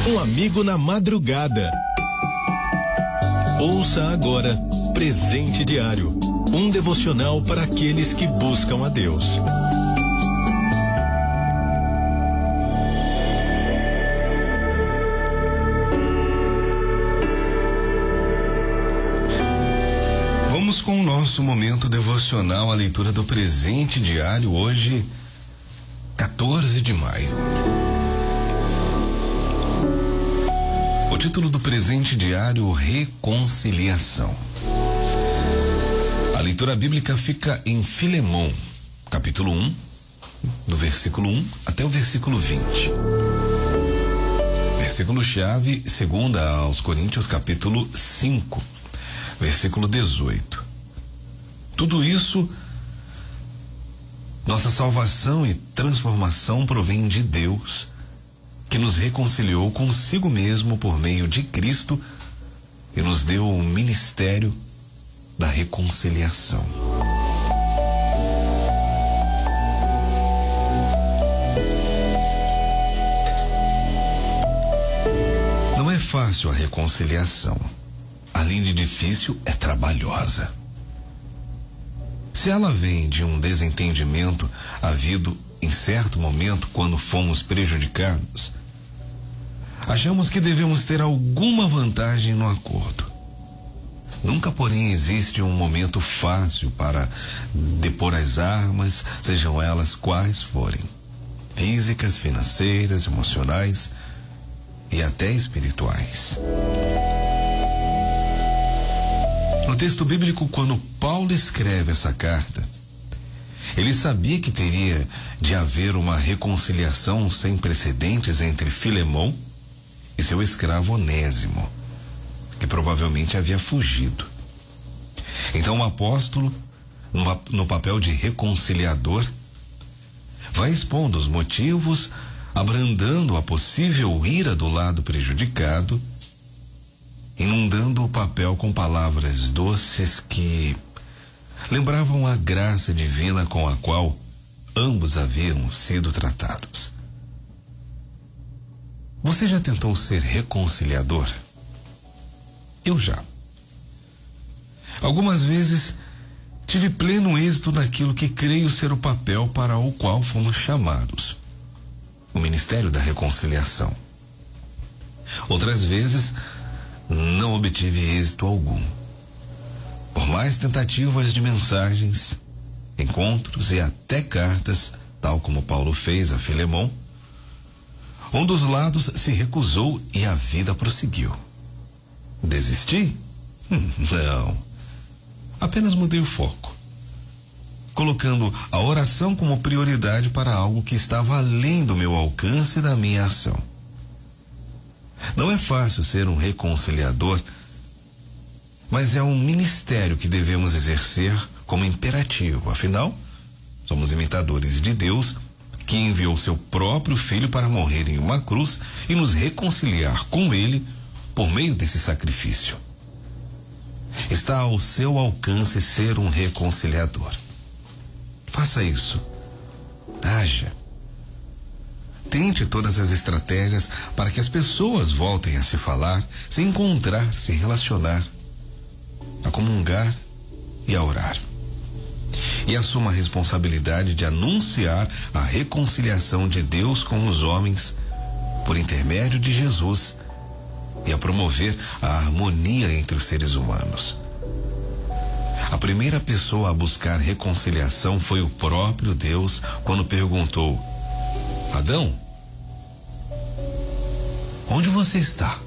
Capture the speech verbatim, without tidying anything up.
Um amigo na madrugada. Ouça agora Presente Diário, um devocional para aqueles que buscam a Deus. Vamos com o nosso momento devocional, a leitura do Presente Diário, hoje, quatorze de maio. O título do Presente Diário, Reconciliação. A leitura bíblica fica em Filemão, capítulo um, do versículo um até o versículo vinte. Versículo-chave, segunda aos Coríntios, capítulo cinco, versículo dezoito. Tudo isso, nossa salvação e transformação provém de Deus, que nos reconciliou consigo mesmo por meio de Cristo e nos deu o ministério da reconciliação. Não é fácil a reconciliação. Além de difícil, é trabalhosa. Se ela vem de um desentendimento havido em certo momento, quando fomos prejudicados, achamos que devemos ter alguma vantagem no acordo. Nunca, porém, existe um momento fácil para depor as armas, sejam elas quais forem, físicas, financeiras, emocionais e até espirituais. No texto bíblico, quando Paulo escreve essa carta, ele sabia que teria de haver uma reconciliação sem precedentes entre Filemão e seu escravo Onésimo, que provavelmente havia fugido. Então o apóstolo, no papel de reconciliador, vai expondo os motivos, abrandando a possível ira do lado prejudicado, inundando o papel com palavras doces que lembravam a graça divina com a qual ambos haviam sido tratados. Você já tentou ser reconciliador? Eu já. Algumas vezes tive pleno êxito naquilo que creio ser o papel para o qual fomos chamados, o Ministério da Reconciliação. Outras vezes não obtive êxito algum. Por mais tentativas de mensagens, encontros e até cartas, tal como Paulo fez a Filemão, um dos lados se recusou e a vida prosseguiu. Desisti? Hum, não. Apenas mudei o foco, colocando a oração como prioridade para algo que estava além do meu alcance e da minha ação. Não é fácil ser um reconciliador, mas é um ministério que devemos exercer como imperativo. Afinal, somos imitadores de Deus, que enviou seu próprio Filho para morrer em uma cruz e nos reconciliar com Ele por meio desse sacrifício. Está ao seu alcance ser um reconciliador. Faça isso. Haja. Tente todas as estratégias para que as pessoas voltem a se falar, se encontrar, se relacionar, a comungar e a orar. E assuma a responsabilidade de anunciar a reconciliação de Deus com os homens por intermédio de Jesus e a promover a harmonia entre os seres humanos. A primeira pessoa a buscar reconciliação foi o próprio Deus, quando perguntou: Adão, onde você está?